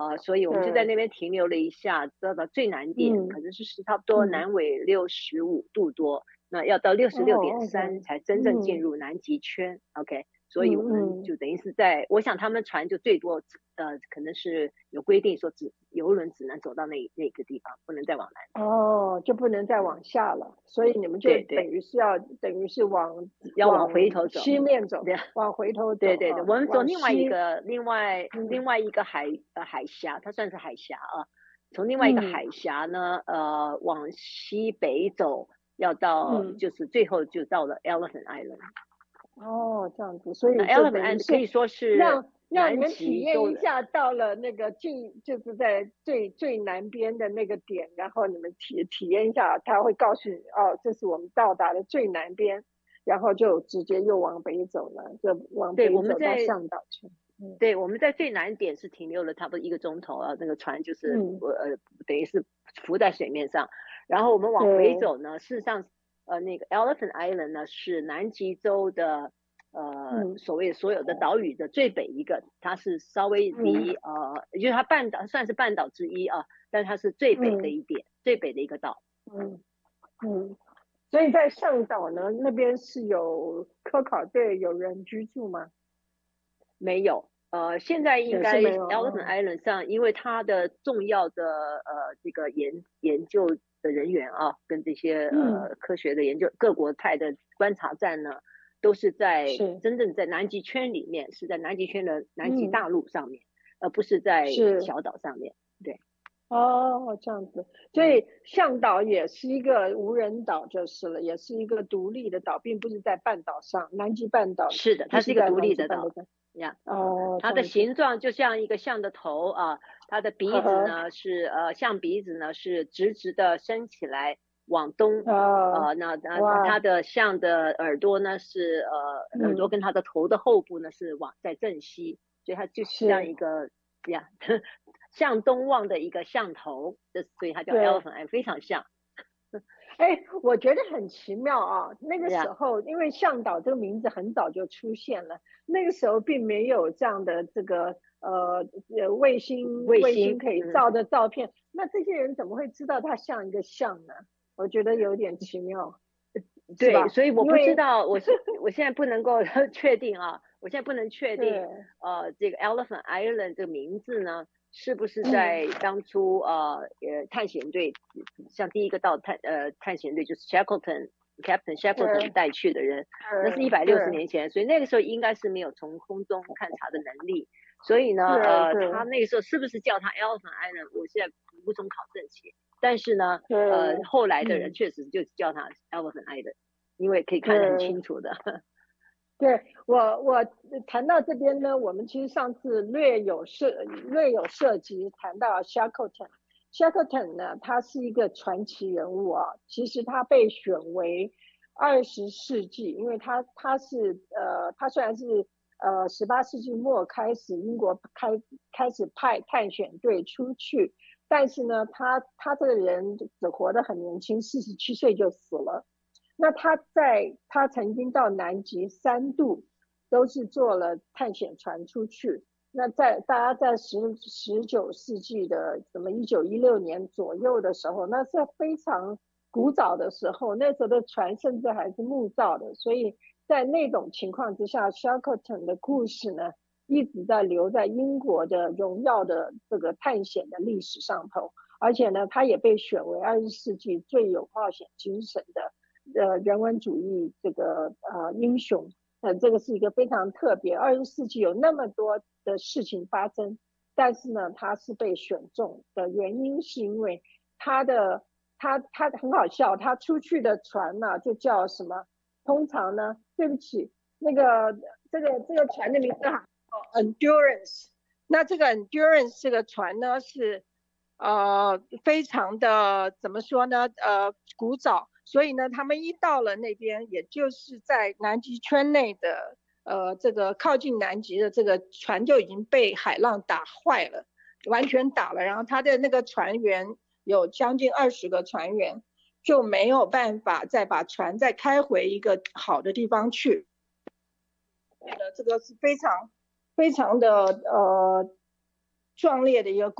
所以我们就在那边停留了一下，到最南点，可能是差不多南纬65度多，那要到66.3才真正进入南极圈。OK， 所以我们就等于是我想他们船就最多可能是有规定说游轮只能走到那个地方，不能再往南。 就不能再往下了，所以你们就等于是要往回头走， 西面走，往回头走。 对，我们走另外一个海峡，它算是海峡啊。从另外一个海峡呢，往西北走，要到就是最后就到了 Elephant Island。 这样子，所以 Elephant Island 可以说是让你们体验一下，到了那个就是在最南边的那个点，然后你们体验一下，他会告诉你这是我们到达的最南边，然后就直接又往北走了，就往北走到向导去。 对，我们在最南点是停留了差不多1个钟头啊，那个船就是等于是浮在水面上，然后我们往回走呢，事实上那个 Elephant Island 呢是南极洲的所谓所有的岛屿的最北一个，它是稍微离就是它算是半岛之一啊，但它是最北的一点，最北的一个岛。 所以在向导呢那边是有科考队有人居住吗？ 没有，现在应该 Elephant Island 上，因为它的重要的这个研究的人员啊，跟这些科学的研究各国派的观察站呢，都是真正在南极圈里面，是在南极圈的南极大陆上面，而不是在小岛上面。对。 这样子，所以向导也是一个无人岛就是了，也是一个独立的岛，并不是在半岛上，南极半岛。 是的，它是一个独立的岛。它的形状就像一个象的头啊，它的鼻子呢是象鼻子呢是直直的伸起来往东，那它的象的耳朵呢是耳朵跟它的头的后部呢是在正西，所以它就像一个向东望的一个象头，所以它叫 Elephant， 非常像。 我觉得很奇妙啊！那个时候，因为向导这个名字很早就出现了，那个时候并没有这样的这个卫星可以照的照片，那这些人怎么会知道它像一个象呢？我觉得有点奇妙。 对，所以我不知道，我现在不能够确定啊，我现在不能确定这个 Elephant Island 这个名字呢是不是在当初探险队，像第一个到探险队就是 Captain Shackleton 带去的人，那是160年前，所以那个时候应该是没有从空中勘察的能力，所以呢他那个时候是不是叫他 Elephant Island， 我现在无从考证起，但是呢后来的人确实就叫他 Elephant Island， 因为可以看得很清楚的。 对，我谈到这边呢，我们其实上次略有涉及谈到 Shackleton 呢，他是一个传奇人物啊。其实他被选为20世纪，因为他虽然是18世纪末开始英国开始派探险队出去，但是呢，他这个人只活得很年轻，47岁就死了。那他曾经到南极3度，都是坐了探险船出去。那大家在19世纪的什么1916年左右的时候，那是非常古早的时候，那时候的船甚至还是木造的，所以在那种情况之下 Shackleton 的故事呢，一直在留在英国的荣耀的这个探险的历史上头，而且呢，他也被选为20世纪最有冒险精神的人文主义这个英雄，这个是一个非常特别。20世纪有那么多的事情发生，但是呢，他是被选中的原因是因为他很好笑，他出去的船呢就叫什么？通常呢，对不起，那个这个船的名字叫 Endurance。那这个 Endurance 这个船呢是非常的怎么说呢？古早。所以呢，他们一到了那边，也就是在南极圈内的这个靠近南极的这个船就已经被海浪打坏了，完全打了。然后他的那个船员有将近20个船员，就没有办法再把船再开回一个好的地方去。这个是非常非常的壮烈的一个